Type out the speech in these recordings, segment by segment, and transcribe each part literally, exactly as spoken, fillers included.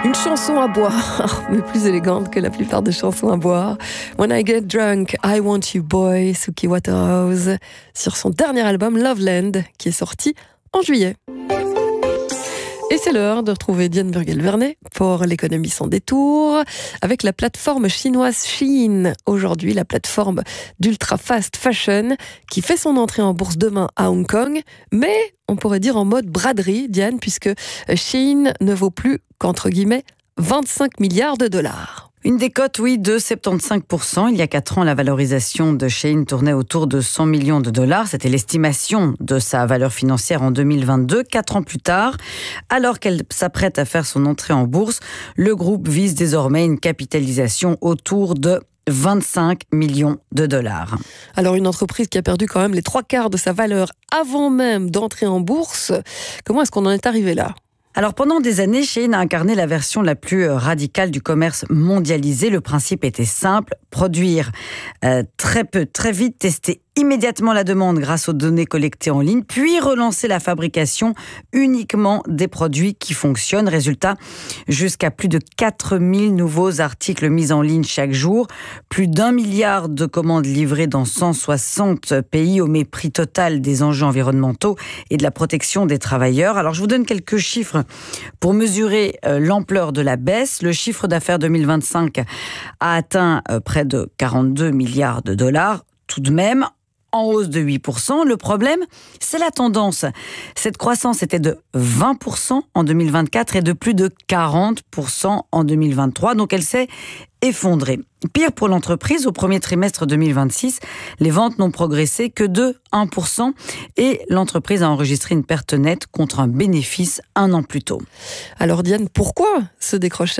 Une chanson à boire, mais plus élégante que la plupart des chansons à boire. When I Get Drunk, I Want You Boy, Suki Waterhouse, sur son dernier album Loveland, qui est sorti en juillet. Et c'est l'heure de retrouver Diane Burgel-Vernet pour l'économie sans détour, avec la plateforme chinoise Shein. Aujourd'hui, la plateforme d'ultra fast fashion qui fait son entrée en bourse demain à Hong Kong, mais on pourrait dire en mode braderie, Diane, puisque Shein ne vaut plus qu'entre guillemets vingt-cinq milliards de dollars. Une décote, oui, de soixante-quinze pour cent. Il y a quatre ans, la valorisation de Shein tournait autour de cent millions de dollars. C'était l'estimation de sa valeur financière en deux mille vingt-deux. Quatre ans plus tard, alors qu'elle s'apprête à faire son entrée en bourse, le groupe vise désormais une capitalisation autour de vingt-cinq millions de dollars. Alors une entreprise qui a perdu quand même les trois quarts de sa valeur avant même d'entrer en bourse, comment est-ce qu'on en est arrivé là ? Alors pendant des années, Shein a incarné la version la plus radicale du commerce mondialisé. Le principe était simple, produire euh, très peu, très vite, tester immédiatement la demande grâce aux données collectées en ligne, puis relancer la fabrication uniquement des produits qui fonctionnent. Résultat, jusqu'à plus de quatre mille nouveaux articles mis en ligne chaque jour, plus d'un milliard de commandes livrées dans cent soixante pays au mépris total des enjeux environnementaux et de la protection des travailleurs. Alors je vous donne quelques chiffres pour mesurer euh, l'ampleur de la baisse. Le chiffre d'affaires deux mille vingt-cinq a atteint euh, près de quarante-deux milliards de dollars, tout de même en hausse de huit pour cent. Le problème, c'est la tendance. Cette croissance était de vingt pour cent en deux mille vingt-quatre et de plus de quarante pour cent en deux mille vingt-trois. Donc elle s'est effondrée. Pire pour l'entreprise, au premier trimestre deux mille vingt-six, les ventes n'ont progressé que de un pour cent et l'entreprise a enregistré une perte nette contre un bénéfice un an plus tôt. Alors Diane, pourquoi ce décrochage ?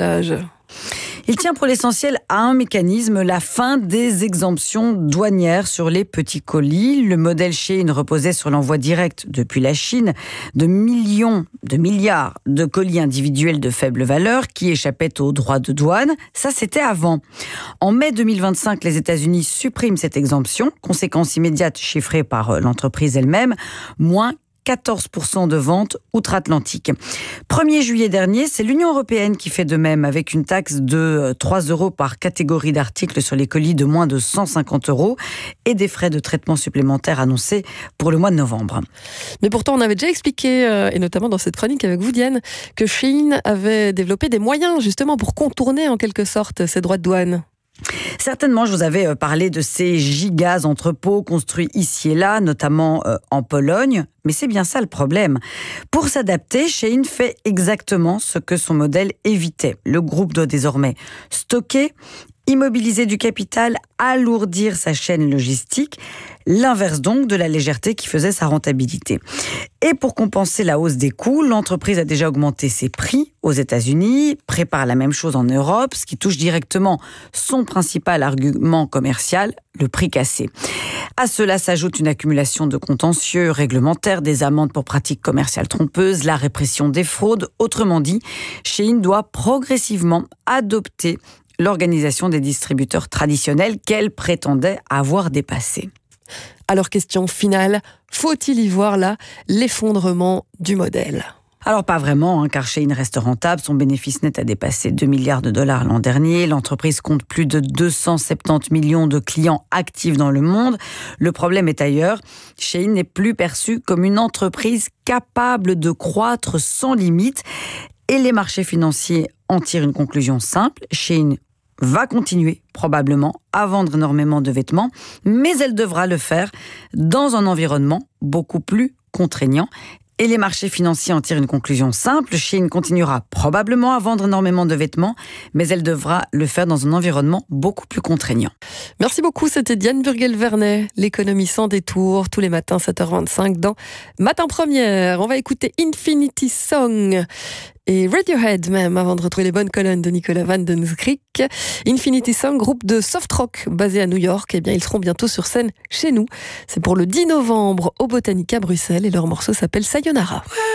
Il tient pour l'essentiel à un mécanisme, la fin des exemptions douanières sur les petits colis. Le modèle Shein reposait sur l'envoi direct depuis la Chine de millions, de milliards de colis individuels de faible valeur qui échappaient aux droits de douane. Ça, c'était avant. En mai deux mille vingt-cinq, les États-Unis suppriment cette exemption. Conséquence immédiate chiffrée par l'entreprise elle-même, moins quatorze pour cent de ventes outre-Atlantique. premier juillet dernier, c'est l'Union européenne qui fait de même avec une taxe de trois euros par catégorie d'articles sur les colis de moins de cent cinquante euros et des frais de traitement supplémentaires annoncés pour le mois de novembre. Mais pourtant, on avait déjà expliqué, euh, et notamment dans cette chronique avec vous, Diane, que Shein avait développé des moyens justement pour contourner en quelque sorte ces droits de douane. Certainement, je vous avais parlé de ces gigas entrepôts construits ici et là, notamment en Pologne. Mais c'est bien ça le problème. Pour s'adapter, Shein fait exactement ce que son modèle évitait. Le groupe doit désormais stocker, immobiliser du capital, alourdir sa chaîne logistique, l'inverse donc de la légèreté qui faisait sa rentabilité. Et pour compenser la hausse des coûts, l'entreprise a déjà augmenté ses prix aux États-Unis, prépare la même chose en Europe, ce qui touche directement son principal argument commercial, le prix cassé. À cela s'ajoute une accumulation de contentieux réglementaires, des amendes pour pratiques commerciales trompeuses, la répression des fraudes. Autrement dit, Shein doit progressivement adopter l'organisation des distributeurs traditionnels qu'elle prétendait avoir dépassé. Alors question finale, faut-il y voir là l'effondrement du modèle ? Alors pas vraiment, hein, car Shein reste rentable. Son bénéfice net a dépassé deux milliards de dollars l'an dernier. L'entreprise compte plus de deux cent soixante-dix millions de clients actifs dans le monde. Le problème est ailleurs. Shein n'est plus perçue comme une entreprise capable de croître sans limite. Et les marchés financiers en tirent une conclusion simple. Shein va continuer probablement à vendre énormément de vêtements, mais elle devra le faire dans un environnement beaucoup plus contraignant. Et les marchés financiers en tirent une conclusion simple. Shein continuera probablement à vendre énormément de vêtements, mais elle devra le faire dans un environnement beaucoup plus contraignant. Merci beaucoup, c'était Diane Burgel-Vernet, l'économie sans détour, tous les matins sept heures vingt-cinq dans Matin Première. On va écouter Infinity Song et Radiohead même, avant de retrouver les bonnes colonnes de Nicolas Van Den Skrik. Infinity Song, groupe de soft rock basé à New York, eh bien ils seront bientôt sur scène chez nous. C'est pour le dix novembre au Botanica Bruxelles et leur morceau s'appelle Sayonara.